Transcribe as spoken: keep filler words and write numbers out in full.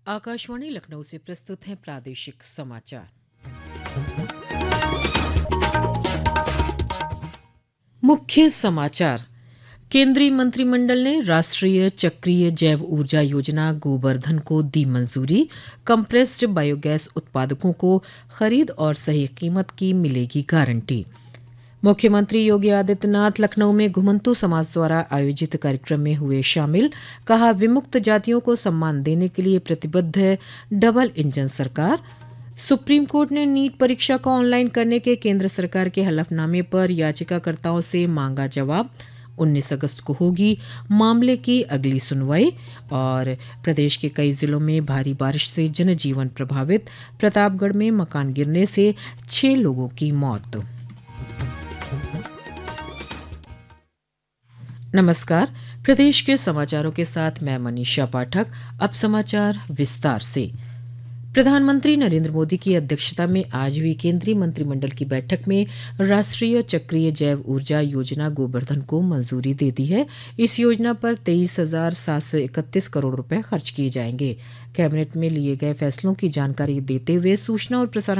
आकाशवाणी लखनऊ से प्रस्तुत हैं प्रादेशिक समाचार। मुख्य समाचार। केंद्रीय मंत्रिमंडल ने राष्ट्रीय चक्रीय जैव ऊर्जा योजना गोबरधन को दी मंजूरी। कंप्रेस्ड बायोगैस उत्पादकों को खरीद और सही कीमत की मिलेगी गारंटी। मुख्यमंत्री योगी आदित्यनाथ लखनऊ में घुमंतू समाज द्वारा आयोजित कार्यक्रम में हुए शामिल। कहा, विमुक्त जातियों को सम्मान देने के लिए प्रतिबद्ध है डबल इंजन सरकार। सुप्रीम कोर्ट ने नीट परीक्षा को ऑनलाइन करने के केंद्र सरकार के हलफनामे पर याचिकाकर्ताओं से मांगा जवाब। उन्नीस अगस्त को होगी मामले की अगली सुनवाई। और प्रदेश के कई जिलों में भारी बारिश से जनजीवन प्रभावित। प्रतापगढ़ में मकान गिरने से छह लोगों की मौत। नमस्कार। प्रदेश के समाचारों के साथ मैं मनीषा पाठक। अब समाचार विस्तार से। प्रधानमंत्री नरेंद्र मोदी की अध्यक्षता में आज हुई केंद्रीय मंत्रिमंडल की बैठक में राष्ट्रीय चक्रीय जैव ऊर्जा योजना गोबरधन को मंजूरी दे दी है। इस योजना पर तेईस हजार सात सौ इकतीस करोड़ रुपए खर्च किए जाएंगे। कैबिनेट में लिए गए फैसलों की जानकारी देते हुए सूचना और प्रसारण